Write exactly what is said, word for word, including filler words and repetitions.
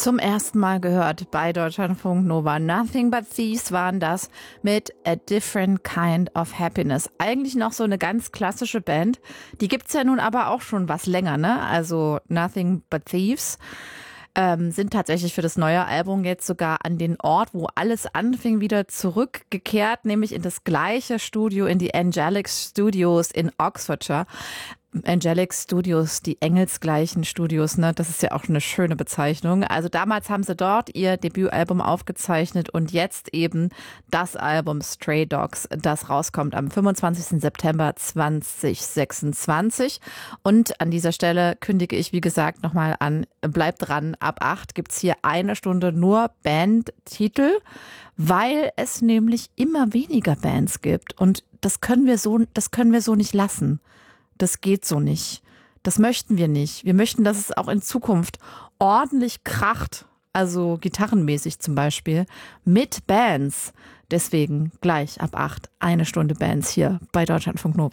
Zum ersten Mal gehört bei Deutschlandfunk Nova. Nothing But Thieves waren das mit A Different Kind of Happiness. Eigentlich noch so eine ganz klassische Band. Die gibt's ja nun aber auch schon was länger, ne? Also Nothing But Thieves ähm, sind tatsächlich für das neue Album jetzt sogar an den Ort, wo alles anfing, wieder zurückgekehrt, nämlich in das gleiche Studio, in die Angelic Studios in Oxfordshire. Angelic Studios, die engelsgleichen Studios, ne? Das ist ja auch eine schöne Bezeichnung. Also damals haben sie dort ihr Debütalbum aufgezeichnet und jetzt eben das Album Stray Dogs, das rauskommt am fünfundzwanzigsten September zweitausendsechsundzwanzig. Und an dieser Stelle kündige ich, wie gesagt, nochmal an, bleibt dran, ab acht gibt's hier eine Stunde nur Bandtitel, weil es nämlich immer weniger Bands gibt. Und das können wir so, das können wir so nicht lassen. Das geht so nicht. Das möchten wir nicht. Wir möchten, dass es auch in Zukunft ordentlich kracht, also gitarrenmäßig zum Beispiel, mit Bands. Deswegen gleich ab acht eine Stunde Bands hier bei Deutschlandfunk Nova.